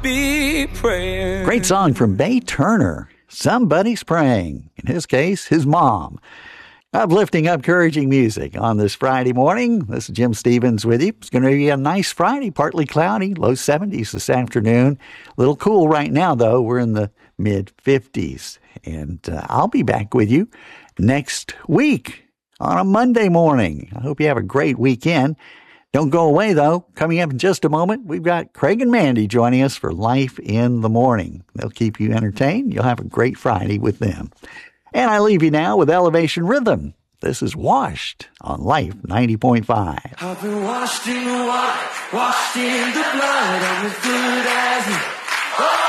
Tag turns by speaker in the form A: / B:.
A: be praying.
B: Great song from Bay Turner. Somebody's praying. In his case, his mom. Uplifting, encouraging music on this Friday morning. This is Jim Stevens with you. It's going to be a nice Friday, partly cloudy, low 70s this afternoon. A little cool right now, though. We're in the mid-50s. And I'll be back with you next week on a Monday morning. I hope you have a great weekend. Don't go away, though. Coming up in just a moment, we've got Craig and Mandy joining us for Life in the Morning. They'll keep you entertained. You'll have a great Friday with them. And I leave you now with Elevation Rhythm. This is Washed on Life 90.5.
A: I've been washed in the water, washed in the blood, I'm as good as